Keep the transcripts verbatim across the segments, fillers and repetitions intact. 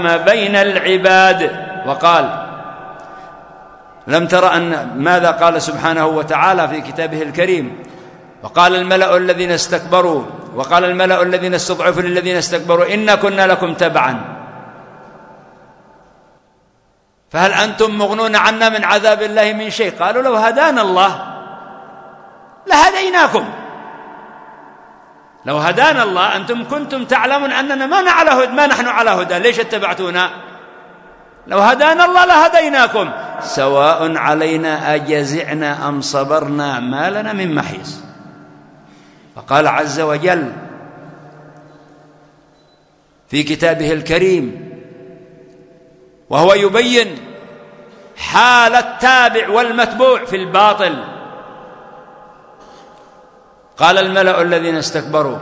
ما بين العباد. وقال: لم تر أن ماذا قال سبحانه وتعالى في كتابه الكريم: وقال الملأ الذين استكبروا وقال الملأ الذين استضعفوا للذين استكبروا إنا كنا لكم تبعا فهل أنتم مغنون عنا من عذاب الله من شيء؟ قالوا: لو هدانا الله لهديناكم. لو هدانا الله أنتم كنتم تعلمون أننا ما على هدى، ما نحن على هدى، ليش اتبعتونا؟ لو هدانا الله لهديناكم سواء علينا أجزعنا أم صبرنا ما لنا من محيص. فقال عز وجل في كتابه الكريم وهو يبين حال التابع والمتبوع في الباطل: قال الملأ الذين استكبروا،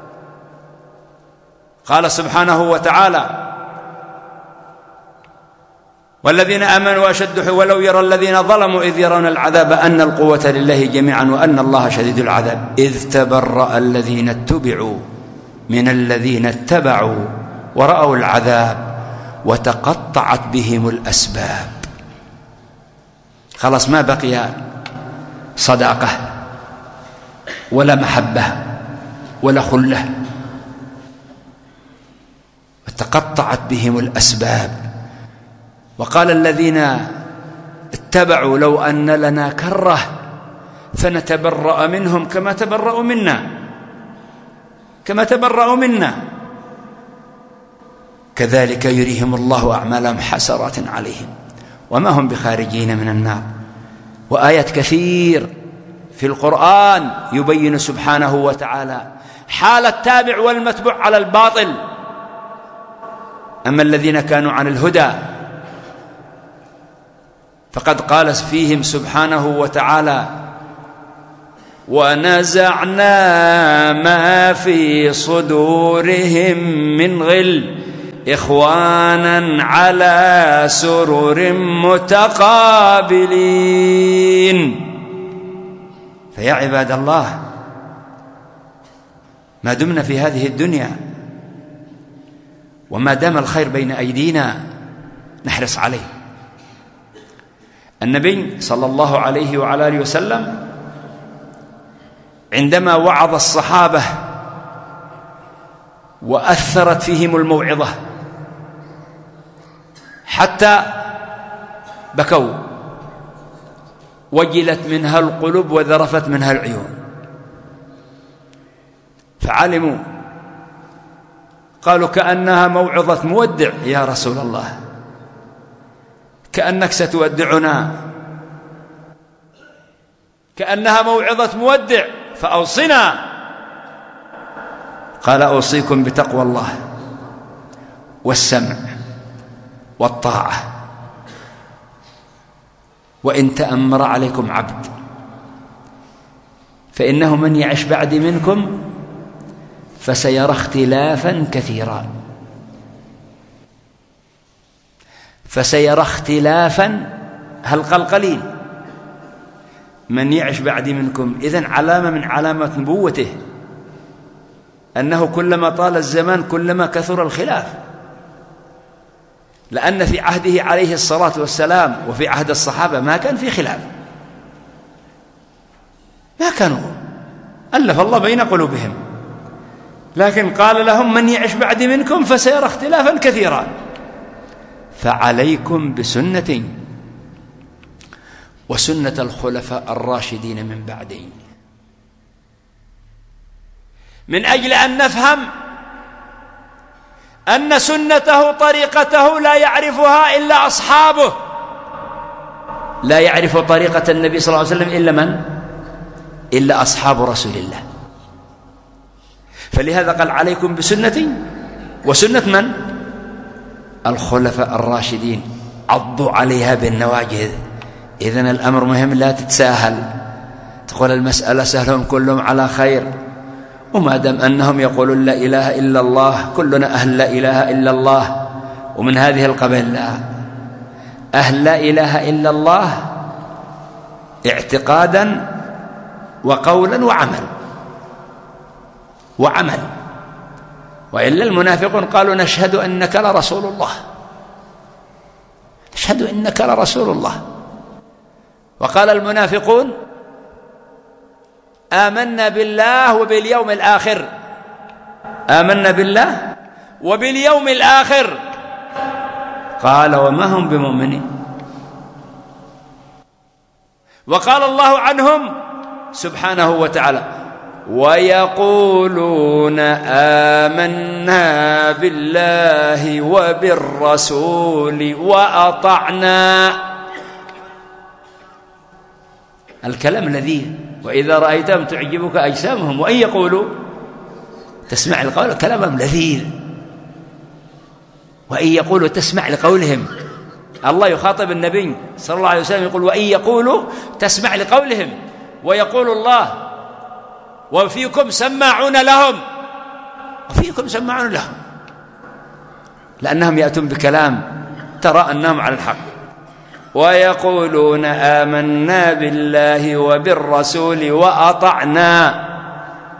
قال سبحانه وتعالى: والذين آمنوا أشد ولو يرى الذين ظلموا إذ يرون العذاب أن القوة لله جميعا وأن الله شديد العذاب إذ تبرأ الذين اتبعوا من الذين اتبعوا ورأوا العذاب وتقطعت بهم الأسباب. خلاص ما بقي صداقة ولا محبة ولا خلة، وتقطعت بهم الأسباب. وقال الذين اتبعوا: لو أن لنا كرة فنتبرأ منهم كما تبرأوا منا كما تبرأوا منا كذلك يريهم الله أعمالهم حسرات عليهم وما هم بخارجين من النار. وآيات كثير في القرآن يبين سبحانه وتعالى حال التابع والمتبوع على الباطل. أما الذين كانوا عن الهدى فقد قال فيهم سبحانه وتعالى: ونزعنا ما في صدورهم من غل إخوانا على سرر متقابلين. فيا عباد الله، ما دمنا في هذه الدنيا وما دام الخير بين أيدينا نحرص عليه. النبي صلى الله عليه وعلى آله وسلم عندما وعظ الصحابة وأثرت فيهم الموعظة حتى بكوا وجلت منها القلوب وذرفت منها العيون، فعلموا قالوا: كأنها موعظة مودع يا رسول الله، كأنك ستودعنا، كأنها موعظة مودع فأوصنا. قال: أوصيكم بتقوى الله والسمع والطاعة، وإن تأمر عليكم عبد فإنه من يعش بعد منكم فسيرى اختلافا كثيرا فسيرى اختلافا هل قال قليل من يعش بعد منكم. إذن علامة من علامات نبوته أنه كلما طال الزمان كلما كثر الخلاف، لأن في عهده عليه الصلاة والسلام وفي عهد الصحابة ما كان في خلاف، ما كانوا، ألف الله بين قلوبهم، لكن قال لهم: من يعش بعد منكم فسيرى اختلافا كثيرا فعليكم بسنتي وسنة الخلفاء الراشدين من بعدي، من أجل أن نفهم أن سنته طريقته لا يعرفها إلا أصحابه، لا يعرف طريقة النبي صلى الله عليه وسلم إلا من؟ إلا أصحاب رسول الله. فلهذا قال: عليكم بسنتي وسنة من؟ الخلفاء الراشدين، عضوا عليها بالنواجذ. إذن الأمر مهم، لا تتساهل تقول المسألة سهلهم كلهم على خير، وما دام أنهم يقولون لا إله إلا الله كلنا أهل لا إله إلا الله. ومن هذه القبيل لا، أهل لا إله إلا الله اعتقادا وقولا وعمل وعمل وإلا المنافقون قالوا: نشهد أنك لرسول الله. أشهد إنك لرسول الله. وقال المنافقون آمنا بالله وباليوم الآخر، آمنا بالله وباليوم الآخر، قال وما هم بمؤمنين. وقال الله عنهم سبحانه وتعالى ويقولون آمنا بالله وبالرسول وأطعنا. الكلام الذي وإذا رأيتهم تعجبك أجسامهم وإن يقولوا تسمع القول، كلامهم لذيذ، وإن يقولوا تسمع لقولهم. الله يخاطب النبي صلى الله عليه وسلم يقول وإن يقولوا تسمع لقولهم، ويقول الله وفيكم سماعون لهم، وفيكم سماعون لهم، لأنهم يأتون بكلام ترى أنهم على الحق. ويقولون آمنا بالله وبالرسول وأطعنا.